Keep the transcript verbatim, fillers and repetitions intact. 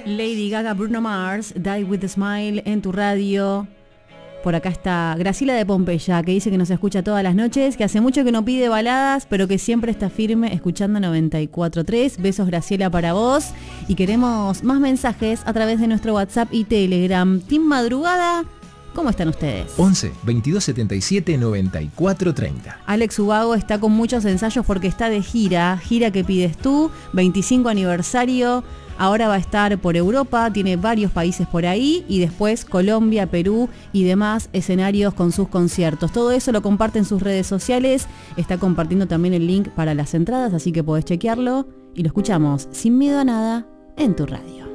Lady Gaga, Bruno Mars, Die With A Smile en tu radio. Por acá está Graciela de Pompeya, que dice que nos escucha todas las noches, que hace mucho que no pide baladas, pero que siempre está firme escuchando noventa y cuatro punto tres. Besos, Graciela, para vos. Y queremos más mensajes a través de nuestro WhatsApp y Telegram. Team Madrugada, ¿cómo están ustedes? once, veintidós setenta y siete, noventa y cuatro treinta. Alex Ubago está con muchos ensayos porque está de gira. Gira que pides tú, veinticinco aniversario. Ahora va a estar por Europa, tiene varios países por ahí y después Colombia, Perú y demás escenarios con sus conciertos. Todo eso lo comparte en sus redes sociales, está compartiendo también el link para las entradas, así que podés chequearlo y lo escuchamos sin miedo a nada en tu radio.